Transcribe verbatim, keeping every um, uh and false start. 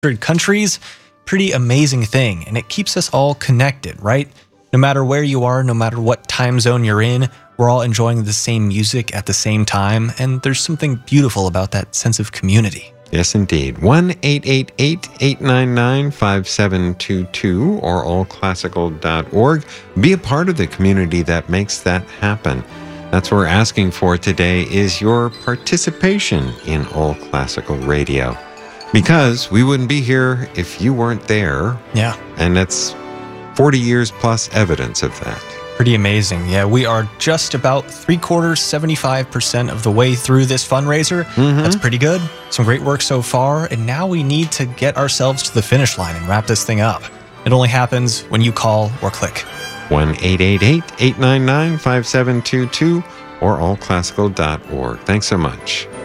countries. Pretty amazing thing, and it keeps us all connected, right? No matter where you are, no matter what time zone you're in, we're all enjoying the same music at the same time, and there's something beautiful about that sense of community. Yes, indeed. one eight eight eight, eight nine nine, five seven two two or all classical dot org. Be a part of the community that makes that happen. That's what we're asking for today is your participation in All Classical Radio. Because we wouldn't be here if you weren't there. Yeah. And that's forty years plus evidence of that. Pretty amazing. Yeah, we are just about three quarters, seventy-five percent of the way through this fundraiser. Mm-hmm. That's pretty good. Some great work so far. And now we need to get ourselves to the finish line and wrap this thing up. It only happens when you call or click. one eight eight eight, eight nine nine, five seven two two or all classical dot org. Thanks so much.